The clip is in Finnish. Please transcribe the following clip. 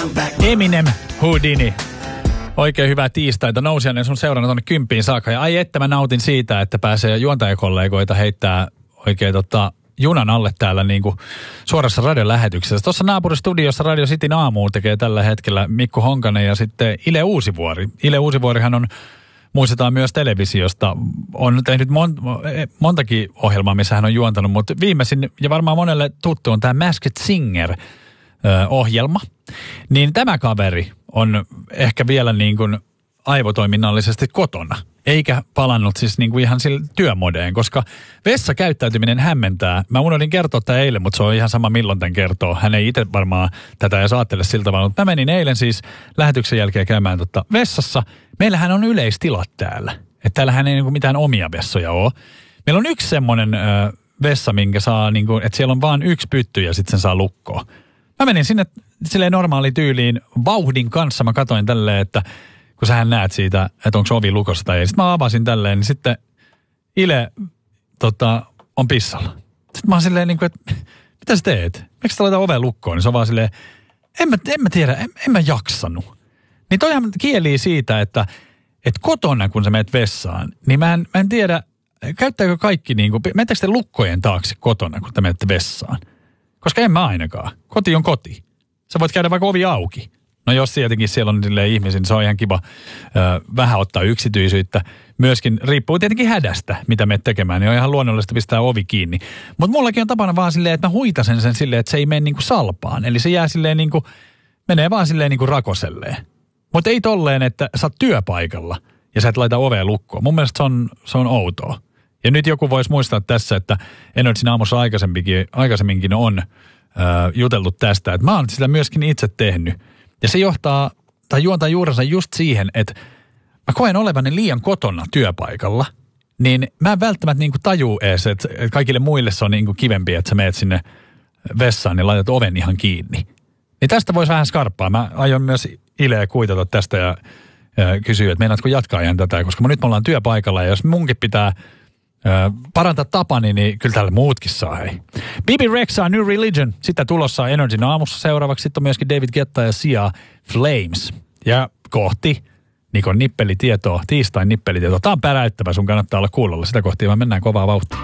Eminem, Houdini. Oikein hyvää tiistaita. Nousiainen sun seurannut tuonne 10 saakka. Ja ai että mä nautin siitä, että pääsee juontajakollegoita heittää oikein junan alle täällä niin kuin suorassa radiolähetyksessä. Tuossa naapuristudiossa Radio Cityn aamuun tekee tällä hetkellä Mikko Honkanen ja sitten Ile Uusivuori. Ile Uusivuorihan on, muistetaan myös televisiosta, on tehnyt montakin ohjelmaa, missä hän on juontanut, mutta viimeisin ja varmaan monelle tuttu on tämä Masked Singer-ohjelma. Niin tämä kaveri on ehkä vielä niin kuin aivotoiminnallisesti kotona, eikä palannut siis niin kuin ihan sille työmodeen, koska vessakäyttäytyminen hämmentää. Mä unohdin kertoa tämä eilen, mutta se on ihan sama milloin tämän kertoo. Hän ei itse varmaan tätä edes ajattele siltä tavalla, mutta mä menin eilen siis lähetyksen jälkeen käymään vessassa. Meillähän on yleistilat täällä, että täällähän ei niin kuin mitään omia vessoja ole. Meillä on yksi semmoinen vessa, minkä saa, niin kuin, että siellä on vaan yksi pytty ja sitten sen saa lukkoa. Mä menin sinne silleen normaali tyyliin vauhdin kanssa. Mä katsoin tälleen, että kun sähän näet siitä, että onko ovi lukossa tai ei. Sitten mä avasin tälleen, niin sitten Ile on pissalla. Sitten mä oon silleen niin kuin, että mitä sä teet? Miksi sä laitat oven lukkoon? Niin se on vaan silleen, en mä tiedä, en mä jaksanut. Niin toihan kielii siitä, että kotona kun sä menet vessaan, niin mä en tiedä, käyttääkö kaikki niin kuin, menettekö te lukkojen taakse kotona, kun te menette vessaan? Koska en mä ainakaan. Koti on koti. Sä voit käydä vaikka ovi auki. No jos tietenkin siellä on ihmisiä, niin se on ihan kiva vähän ottaa yksityisyyttä. Myöskin riippuu tietenkin hädästä, mitä menet tekemään, niin on ihan luonnollista pistää ovi kiinni. Mutta mullakin on tapana vaan silleen, että mä huitasen sen silleen, että se ei mene niinku salpaan. Eli se jää silleen niinku, menee vaan silleen niinku rakoselleen. Mutta ei tolleen, että sä oot työpaikalla ja sä et laita ovea lukkoon. Mun mielestä se on outoa. Ja nyt joku voisi muistaa tässä, että Energyn aamussa aikaisemminkin on jutellut tästä, että mä oon sitä myöskin itse tehnyt. Ja se juontaa juurensa just siihen, että mä koen olevani liian kotona työpaikalla, niin mä en välttämättä niinku tajuu edes, että kaikille muille se on niinku kivempi, että sä meet sinne vessaan ja laitat oven ihan kiinni. Niin tästä voisi vähän skarppaa. Mä aion myös Ileä kuitata tästä ja kysyä, että meinaatko jatkaa ihan tätä, koska nyt me ollaan työpaikalla ja jos munkin pitää parantaa tapani, niin kyllä täällä muutkin saa, hei. Bibi Rexha, New Religion. Sitten tulossa Energyn aamussa seuraavaksi. Sitten on myöskin David Guetta ja Sia, Flames. Ja kohti Nikon nippelitietoa, tiistain nippelitietoa. Tämä on päräyttävä, sun kannattaa olla kuulolla. Sitä kohti vaan mennään kovaa vauhtia.